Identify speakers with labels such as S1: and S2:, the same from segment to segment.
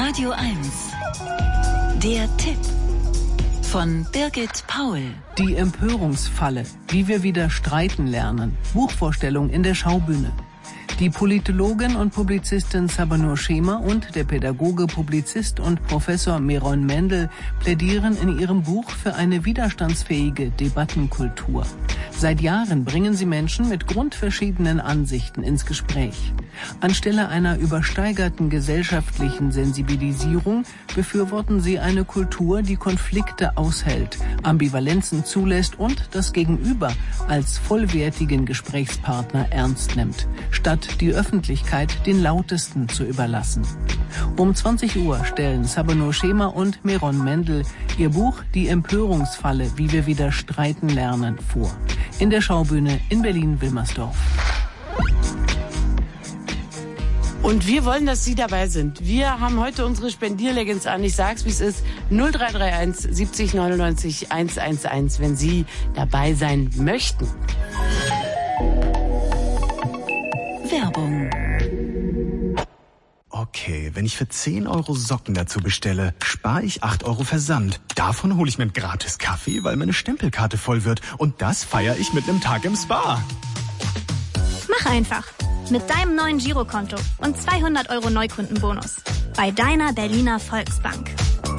S1: Radio 1. Der Tipp von Birgit Paul.
S2: Die Empörungsfalle. Wie wir wieder streiten lernen. Buchvorstellung in der Schaubühne. Die Politologin und Publizistin Sabanur Schema und der Pädagoge, Publizist und Professor Meron Mendel plädieren in ihrem Buch für eine widerstandsfähige Debattenkultur. Seit Jahren bringen sie Menschen mit grundverschiedenen Ansichten ins Gespräch. Anstelle einer übersteigerten gesellschaftlichen Sensibilisierung befürworten sie eine Kultur, die Konflikte aushält, Ambivalenzen zulässt und das Gegenüber als vollwertigen Gesprächspartner ernst nimmt, statt die Öffentlichkeit den Lautesten zu überlassen. Um 20 Uhr stellen Sabanur Schema und Meron Mendel ihr Buch Die Empörungsfalle, wie wir wieder streiten lernen, vor. In der Schaubühne in Berlin-Wilmersdorf.
S3: Und wir wollen, dass Sie dabei sind. Wir haben heute unsere Spendierlegends an. Ich sag's, wie es ist. 0331 70 99 111, wenn Sie dabei sein möchten.
S1: Werbung.
S4: Okay, wenn ich für 10 Euro Socken dazu bestelle, spare ich 8 Euro Versand. Davon hole ich mir einen gratis Kaffee, weil meine Stempelkarte voll wird. Und das feiere ich mit einem Tag im Spa.
S5: Mach einfach. Mit deinem neuen Girokonto und 200 Euro Neukundenbonus. Bei deiner Berliner Volksbank.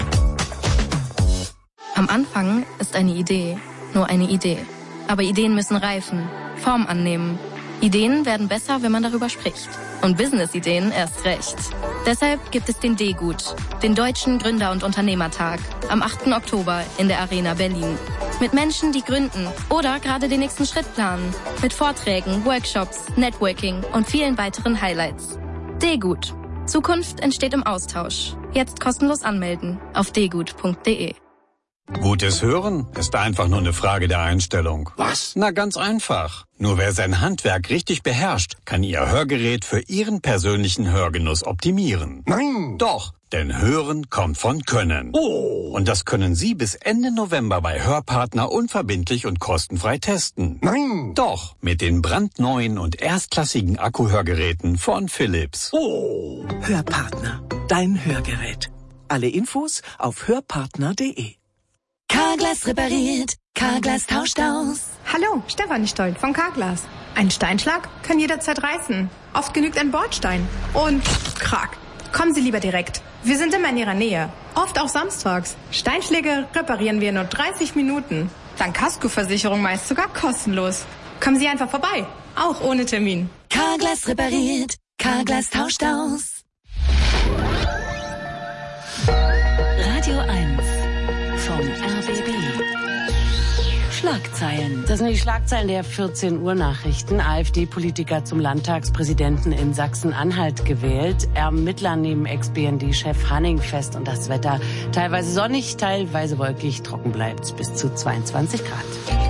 S6: Am Anfang ist eine Idee nur eine Idee. Aber Ideen müssen reifen, Form annehmen. Ideen werden besser, wenn man darüber spricht. Und Business-Ideen erst recht. Deshalb gibt es den D-Gut, den Deutschen Gründer- und Unternehmertag, am 8. Oktober in der Arena Berlin. Mit Menschen, die gründen oder gerade den nächsten Schritt planen. Mit Vorträgen, Workshops, Networking und vielen weiteren Highlights. D-Gut. Zukunft entsteht im Austausch. Jetzt kostenlos anmelden auf dgut.de.
S7: Gutes Hören ist einfach nur eine Frage der Einstellung. Was? Na, ganz einfach. Nur wer sein Handwerk richtig beherrscht, kann Ihr Hörgerät für Ihren persönlichen Hörgenuss optimieren.
S8: Nein!
S7: Doch, denn Hören kommt von Können.
S8: Oh!
S7: Und das können Sie bis Ende November bei Hörpartner unverbindlich und kostenfrei testen.
S8: Nein!
S7: Doch, mit den brandneuen und erstklassigen Akkuhörgeräten von Philips.
S8: Oh!
S9: Hörpartner, dein Hörgerät. Alle Infos auf hörpartner.de.
S1: Carglass repariert, Carglass tauscht aus.
S10: Hallo, Stefanie Stoll von Carglass. Ein Steinschlag kann jederzeit reißen. Oft genügt ein Bordstein. Und krack. Kommen Sie lieber direkt. Wir sind immer in Ihrer Nähe. Oft auch samstags. Steinschläge reparieren wir in nur 30 Minuten. Dank Kaskoversicherung meist sogar kostenlos. Kommen Sie einfach vorbei. Auch ohne Termin.
S1: Carglass repariert, Carglass tauscht aus. Radio 1 vom RBB. Schlagzeilen.
S3: Das sind die Schlagzeilen der 14 Uhr Nachrichten. AfD-Politiker zum Landtagspräsidenten in Sachsen-Anhalt gewählt. Ermittler nehmen Ex-BND-Chef Hanning fest und das Wetter teilweise sonnig, teilweise wolkig, trocken bleibt bis zu 22 Grad.